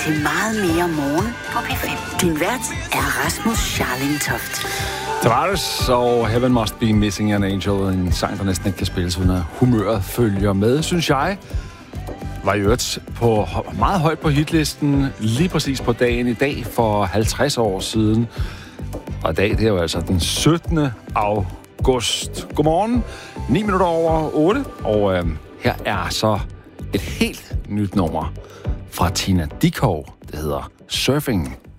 til meget mere morgen på P5. Din vært er Rasmus Scharling-Toft. Tavares og Heaven Must Be Missing an Angel, en sang, der næsten ikke kan spilles, uden at humøret følger med, synes jeg. Var i øvrigt på meget højt på hitlisten lige præcis på dagen i dag for 50 år siden. Og i dag, det er jo altså den 17. august. Godmorgen, 9 minutter over 8, og her er så et helt nyt nummer fra Tina Dickow. Det hedder Surfing.